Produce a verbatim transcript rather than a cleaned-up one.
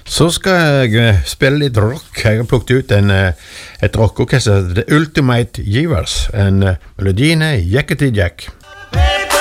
Så skal jeg spille litt rock. Jeg har plukket ut en, et rockorkester, The Ultimate Givers, en melodien er Jackety Jack.